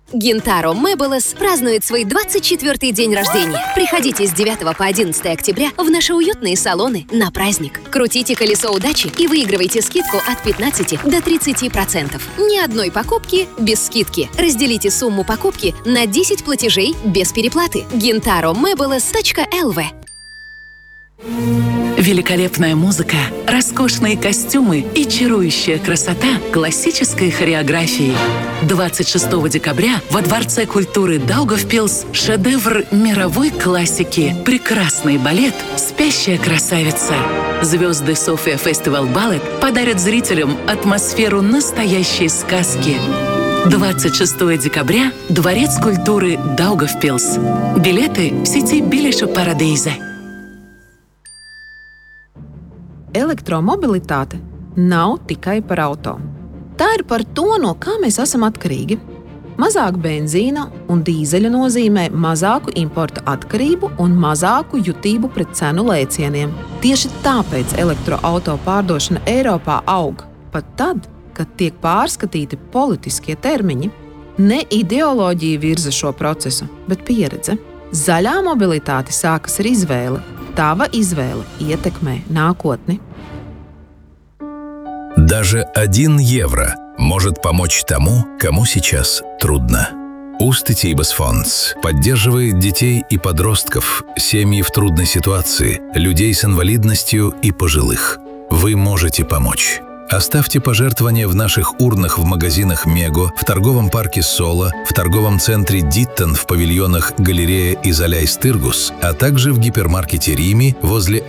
Гинтаро Мэбелес празднует свой 24-й день рождения. Приходите с 9 по 11 октября в наши уютные салоны на праздник. Крутите колесо удачи и выигрывайте скидку от 15 до 30%. Ни одной покупки без скидки. Разделите сумму покупки на 10 платежей без переплаты. GintaroMebeles.lv. Великолепная музыка, роскошные костюмы и чарующая красота классической хореографии. 26 декабря во Дворце культуры Даугавпилс шедевр мировой классики, прекрасный балет «Спящая красавица». Звезды София Фестивал Балет подарят зрителям атмосферу настоящей сказки. 26 декабря Дворец культуры Даугавпилс. Билеты в сети Biļešu Paradīze. Elektromobilitāte nav tikai par auto. Tā ir par to, no kā mēs esam atkarīgi. Mazāk benzīna un dīzeļa nozīmē mazāku importa atkarību un mazāku jutību pret cenu lēcieniem. Tieši tāpēc elektroauto pārdošana Eiropā aug, pat tad, kad tiek pārskatīti politiskie termiņi. Ne ideoloģija virza šo procesu, bet pieredze. Zaļā mobilitāte sākas ar izvēli. Tava izvēle ietekmē nākotni. Даже 1 евро может помочь тому, кому сейчас трудно. Уститибас Фондс поддерживает детей и подростков, семьи в трудной ситуации, людей с инвалидностью и пожилых. Вы можете помочь. Оставьте пожертвования в наших урнах в магазинах Мего, в торговом парке Соло, в торговом центре Диттон, в павильонах Галерея и Заляйс Тыргус, а также в гипермаркете Рими возле